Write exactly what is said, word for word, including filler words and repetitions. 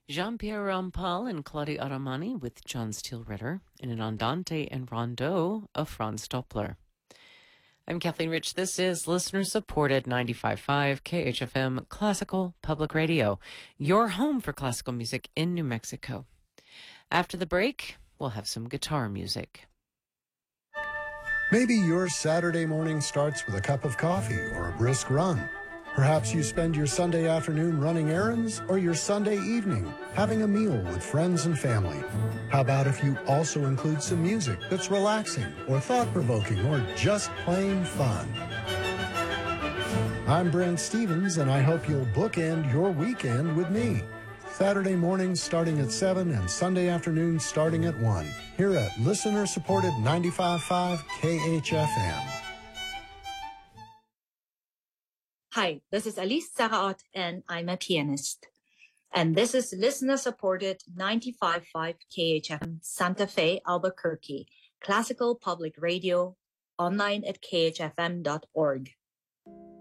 Jean-Pierre Rampal and Claudia Aramani with John Steele Ritter in an Andante and Rondeau of Franz Doppler. I'm Kathleen Rich. This is listener-supported ninety-five point five K H F M Classical Public Radio, your home for classical music in New Mexico. After the break, we'll have some guitar music. Maybe your Saturday morning starts with a cup of coffee or a brisk run. Perhaps you spend your Sunday afternoon running errands or your Sunday evening having a meal with friends and family. How about if you also include some music that's relaxing or thought-provoking or just plain fun? I'm Brent Stevens, and I hope you'll bookend your weekend with me. Saturday mornings starting at seven and Sunday afternoons starting at one, here at listener-supported ninety-five point five K H F M. Hi, this is Alice Saraot, and I'm a pianist. And this is listener-supported ninety-five point five K H F M Santa Fe, Albuquerque, classical public radio, online at k h f m dot org.